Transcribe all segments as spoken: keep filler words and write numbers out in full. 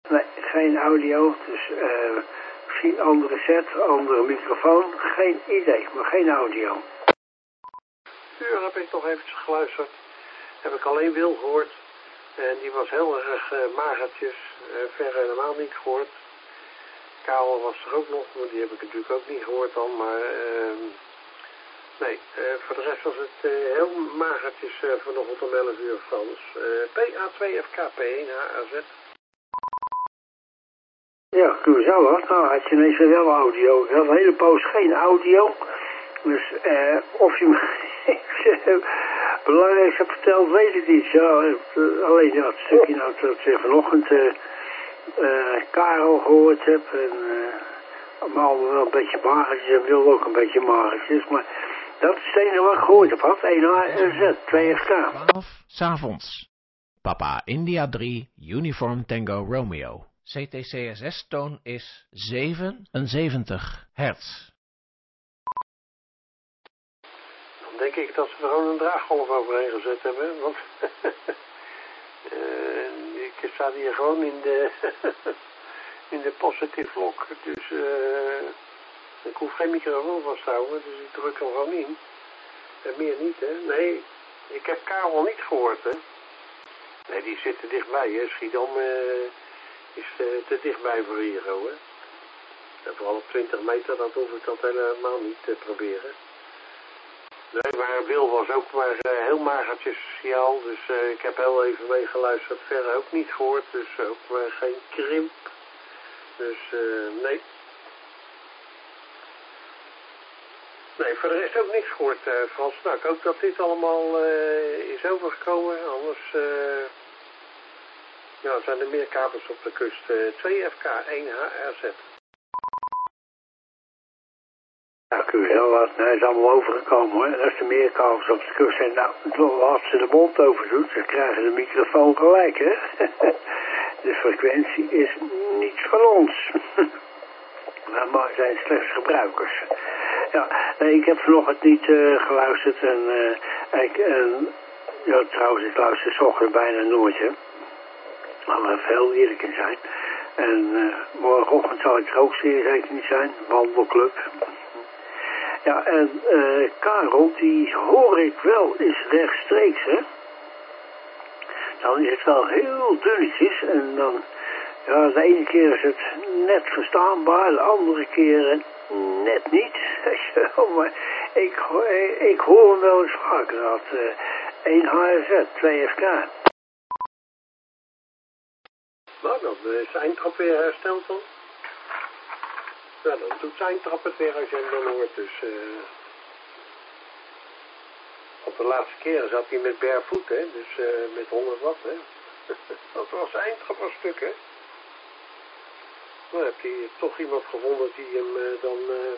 Nee, geen audio. Dus uh, misschien andere set, andere microfoon. Geen idee, maar geen audio. Uur heb ik nog eventjes geluisterd. Heb ik alleen Wil gehoord. En die was heel erg uh, magertjes. Uh, verder helemaal niet gehoord. Karel was er ook nog, maar die heb ik natuurlijk ook niet gehoord dan. Maar uh, nee, uh, voor de rest was het uh, heel magertjes uh, vanochtend om elf uur Frans. Uh, P A twee F K P één H A Z. Ja, zo was. Nou had je ineens wel audio. Ik had een hele poos geen audio. Dus uh, of je me belangrijkste hebt verteld, weet ik niet. Ja, alleen ja, het stukje nou, dat je vanochtend uh, uh, Karel gehoord hebt. En uh, maar allemaal wel een beetje magertjes en Wil ook een beetje magertjes. Maar dat is het enige wat ik gehoord heb. Had één H R Z, twee F K. twaalf, 's-avonds. Papa India drie, Uniform Tango Romeo. C T C S S-toon is zevenenzeventig hertz. Dan denk ik dat ze er gewoon een draaggolf overheen gezet hebben. Want uh, ik sta hier gewoon in de, in de positive lock. Dus uh, ik hoef geen microfoon vast te houden. Dus ik druk hem gewoon in. En meer niet, hè. Nee, ik heb Karel niet gehoord, hè. Nee, die zitten dichtbij, hè. Schiedam uh, is uh, te dichtbij voor hier, hè. En vooral op twintig meter, dan hoef ik dat helemaal niet te proberen. Nee, maar Wil was ook maar uh, heel magertjes signaal, dus uh, ik heb heel even meegeluisterd, verder ook niet gehoord, dus ook maar geen krimp. Dus uh, nee. Nee, voor de rest ook niks gehoord, uh, Frans. Nou, ik hoop dat dit allemaal uh, is overgekomen, anders uh, nou, zijn er meer kabels op de kust. Uh, twee F K één H R Z. Ja, kun je wel wat. Nee, is allemaal overgekomen hoor. Als er meer kabels op de kust zijn, nou, als ze de mond over doet, dan krijgen de microfoon gelijk, hè. De frequentie is niet van ons. Maar zijn slechts gebruikers. Ja, nee, ik heb vanochtend niet uh, geluisterd en, uh, ik, en ja, trouwens, ik luister 's ochtends bijna nooit, hè. Laten we veel eerlijk in zijn. En uh, morgenochtend zal ik er ook zeer zeker niet zijn. Wandelclub. Ja, en uh, Karel, die hoor ik wel eens rechtstreeks, hè. Dan is het wel heel dunnetjes en dan, ja, de ene keer is het net verstaanbaar, de andere keer net niet. Maar ik, ik hoor hem wel eens vaker, dat uh, één H R Z, twee F K. Nou, dan is Eindtrap weer hersteld dan. Ja, dan doet Eindtrap het weer als je hem dan hoort. Dus uh, op de laatste keren zat hij met barefoot, hè. Dus uh, met honderd watt, hè. Dat was Eindtrap een stuk, hè. Dan heeft hij toch iemand gevonden die hem uh, dan uh,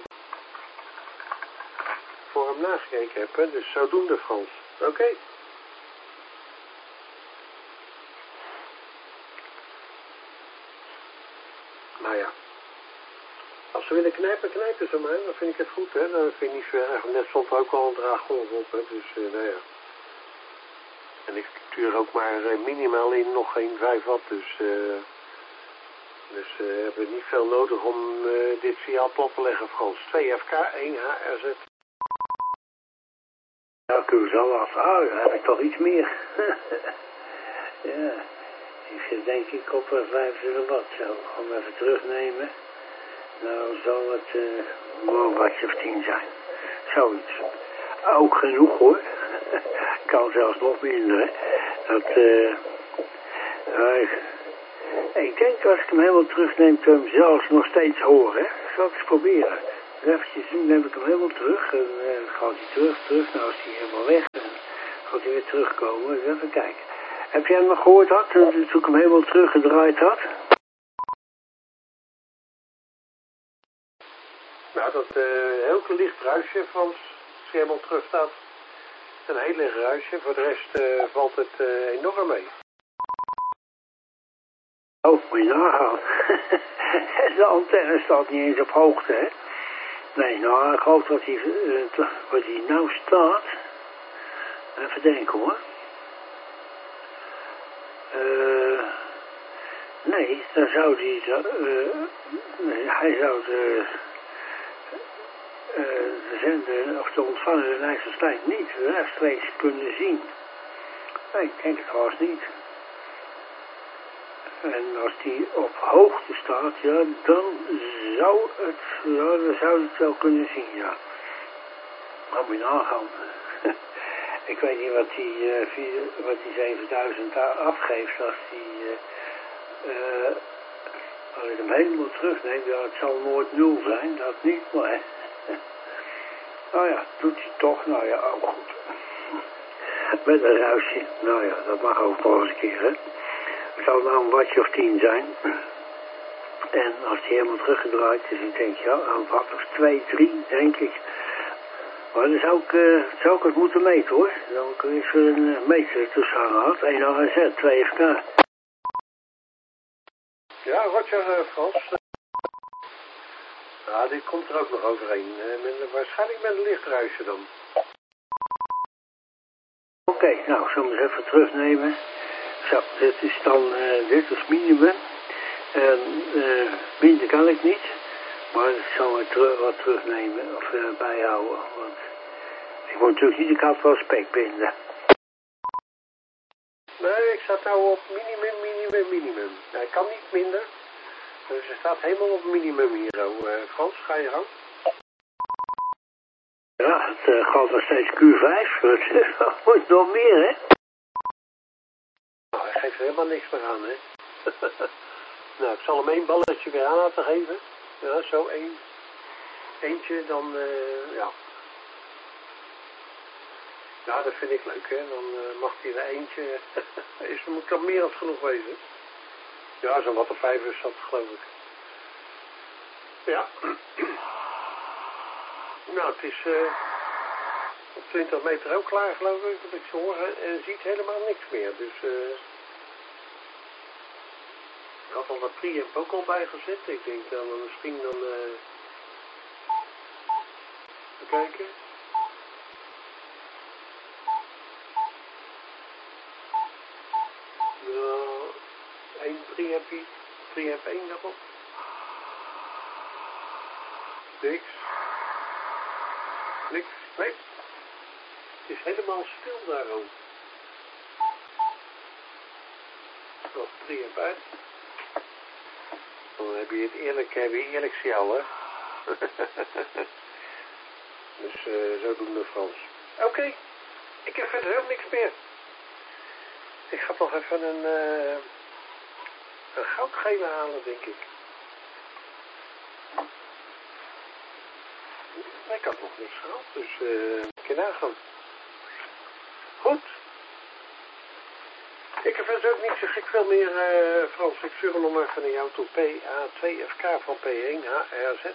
voor hem nagekeken heeft, hè. Dus zodoende, Frans. Oké. Okay. Nou ja. Als ze willen knijpen, knijpen ze mij. Dan vind ik het goed, hè. Dan vind ik niet zo erg. Net stond er ook al een draaggolf op, hè. Dus, uh, nou ja. En ik stuur ook maar uh, minimaal in, nog geen vijf watt. Dus, uh, dus uh, we hebben niet veel nodig om uh, dit signaal plat te leggen, Frans. twee F K één H R Z. Ja, kun je zo af. Ah, dan heb ik toch iets meer. Ja. Ik zit denk ik op uh, vijfentwintig watt. Zo, gewoon even terugnemen. Nou zal het uh, wel een wattje of tien zijn. Zoiets. Ook genoeg hoor. Kan zelfs nog minder, hè. Dat, uh, uh, ik, ik denk als ik hem helemaal terugneem, te hem zelfs nog steeds horen, hè. Ik zal het eens proberen. Dus eventjes doen, neem ik hem helemaal terug. En uh, dan gaat hij terug, terug. Nou is hij helemaal weg. En dan gaat hij weer terugkomen. Dus even kijken. Heb jij hem nog gehoord had? Toen ik hem helemaal teruggedraaid had? Nou, dat uh, heel licht ruisje van als je helemaal terug staat. Een heel licht ruisje. Voor de rest uh, valt het uh, enorm mee. Oh, moet je nagaan. De antenne staat niet eens op hoogte, hè? Nee, nou, ik geloof dat hij, uh, wat hij nou staat. Even denken hoor. Uh, nee. mij, dan zou die, uh, hij zou de, uh, de zender of de ontvanger in IJsselstein niet rechtstreeks kunnen zien. Nee, ik denk het haast niet. En als die op hoogte staat, ja, dan zou het, ja, dan zou het wel kunnen zien, ja. Maar moet je nagaan. Ik weet niet wat die, uh, vier, wat die zevenduizend afgeeft als die, uh, uh, als ik hem helemaal terugneem, ja, het zal nooit nul zijn, dat niet, maar, nou ja, doet hij toch, nou ja, ook goed. Met een ruisje, nou ja, dat mag ook nog eens een keer, hè. Het zal nou een watje of tien zijn. En als die helemaal teruggedraaid is, ik denk, ja, aan wat of twee, drie, denk ik. Maar dan zou ik, uh, zou ik het moeten meten, hoor. Dan heb ik er eens een uh, meter tussen gehad. één A Z, twee F K. Ja, Roger, uh, Frans. Ja, dit komt er ook nog overheen. Uh, met, waarschijnlijk met een lichtruisje dan. Oké, okay, nou, ik zal hem eens even terugnemen. Zo, dit is dan, uh, dit is minimum. En uh, minder kan ik niet. Maar ik zal het ter wat terugnemen of uh, bijhouden. Want ik moet natuurlijk niet de kat van spek binden. Nee, ik zat nou op minimum, minimum, minimum. Hij kan niet minder. Dus hij staat helemaal op minimum hier. Uh, Frans, ga je gang? Ja, het uh, gaat nog steeds Q vijf. Het wordt nog meer, hè? Nou, hij geeft er helemaal niks meer aan, hè? Nou, ik zal hem één balletje weer aan laten geven. Ja, zo één. Eentje, dan, uh, ja. Ja, dat vind ik leuk, hè. Dan uh, mag hij er eentje. Is, moet dan meer dan genoeg wezen. Ja, zo'n wat of vijf is dat, geloof ik. Ja. Nou, het is uh, op twintig meter ook klaar, geloof ik. Dat ik zo hoor en ziet helemaal niks meer. Dus, uh, ik had al dat preamp ook al bijgezet. Ik denk dan misschien dan... Uh, even kijken. Nou, één preampie. Preamp één daarop. Niks. Niks. Nee. Het is helemaal stil daarom. Nog preamp uit. Dan heb je het eerlijk, heb je eerlijk signaal, hè. Dus uh, zo doen we Frans. Oké, okay. Ik heb verder heel niks meer. Ik ga toch even een, uh, een goudgele halen, denk ik. Ik had nog niks gehad, dus uh, een keer nagaan. Goed. Ik heb verder ook niet zo gek veel meer, uh, Frans. Ik stuur hem nog even naar jou toe. P A twee F K van P één H R Z.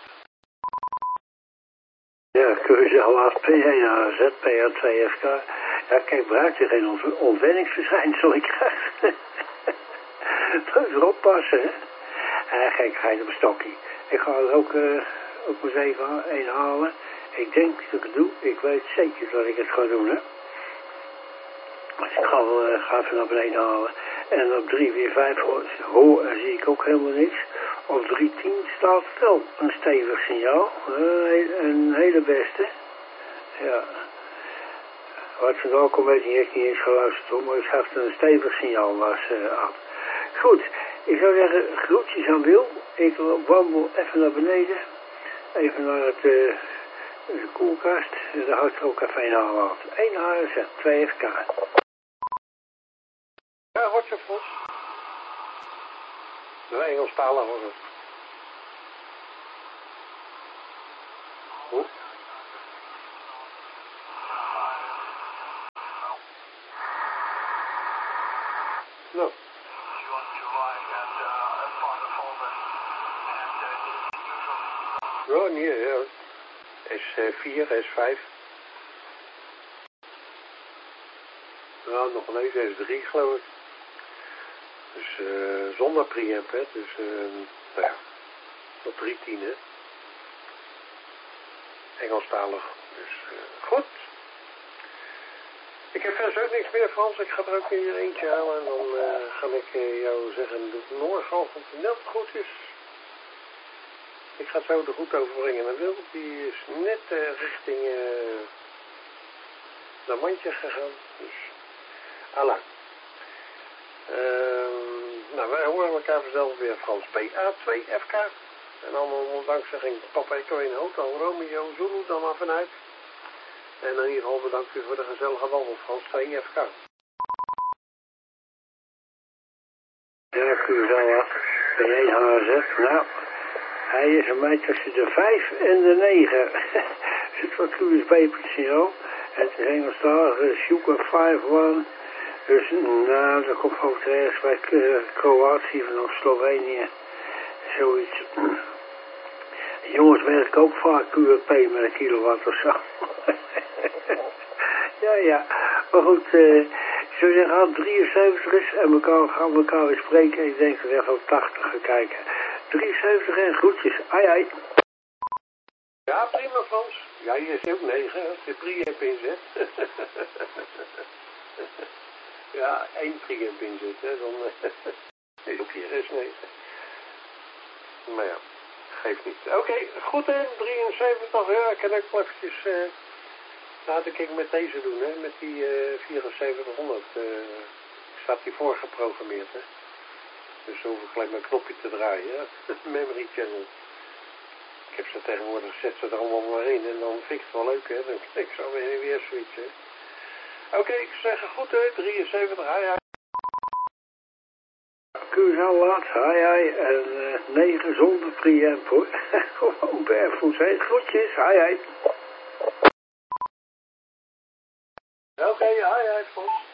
Ja, kun je al als P één H R Z, P A twee F K. Ja, kijk, gebruikt je geen on ontwenningsverschijnsel. Ik krijg. Dat is oppassen, hè. Ja, gekkigheid op een stokje. Ik ga er ook, uh, ook eens even een halen. Ik denk dat ik het doe. Ik weet zeker dat ik het ga doen, hè. Dus ik ga, uh, ga even naar beneden halen. En op drie vier vijf hoor en zie ik ook helemaal niks. Op drie tien staat wel een stevig signaal. Uh, een hele beste. Ja. Wat vandaan komt weet ik niet, ik niet eens geluisterd hoor. Maar ik zag een stevig signaal was uh, af. Goed. Ik zou zeggen, groetjes aan Wil. Ik wandel even naar beneden. Even naar het, uh, de koelkast. Daar houdt er ook even een aanlaat. één H R Z, twee F K. Ja, Roger Vos. De Engelstalig was het. Goed. Nou. Ja, nee, ja. S vier, S vijf. Ja, nog een S drie geloof ik. Dus uh, zonder preamp, hè. Dus, uh, nou ja, tot drie tien, hè. Engelstalig. Dus, uh, goed. Ik heb verder ook niks meer, Frans. Ik ga er ook weer eentje halen en dan uh, ga ik uh, jou zeggen dat het morgenochtend net goed is. Ik ga zo de goed overbrengen naar Wil. Die is net uh, richting uh, naar Mandje gegaan. Dus, ala. Uh, nou, wij horen elkaar vanzelf weer, Frans. P A twee F K. En allemaal dankzegging Papa Echo in Hotel Romeo Zulu dan maar vanuit. En in ieder geval bedankt u voor de gezellige wandel, Frans twee F K. Ja, ik u zo wat. B één H Z. Nou, hij is een beetje tussen de vijf en de negen. Er zit wat U S B-petjes in hoor. Het is Engelstalig, Sugar vijf een. Dus nou, dat komt ook ergens bij uh, Kroatië vanaf Slovenië. Zoiets. Jongens werken ook vaak Q R P met een kilowatt of zo. ja, ja. Maar goed, uh, ik zou zeggen, aan drieënzeventig is en we gaan elkaar weer spreken. Ik denk dat we even op tachtig gaan kijken. drieënzeventig en groetjes. Ai, ai. Ja, prima Frans. Ja, hier is ook negen, als je preamp inzet. ja, één preamp inzet, hè, dan is ook hier is negen. Maar ja, geeft niet. Oké, okay, goed hè, drieënzeventig, ja, ik kan ook wel eventjes, uh, laat ik met deze doen, hè, met die uh, vierenzeventighonderd. Uh, staat die voorgeprogrammeerd, hè. Dus zo hoef ik gelijk mijn knopje te draaien, hè. Memory channel. Ik heb ze tegenwoordig, zet ze er allemaal maar in en dan vind ik het wel leuk, hè. Dan kan ik zo weer weer switchen. Oké, okay, ik zeg goed hè, drieënzeventig, hi hi. Kuzaal laat, hi hi, en uh, negen zonder preamp hoor. Gewoon barefoot, hè. Groetjes, hi hi. Oké, okay, hi hi, Frans.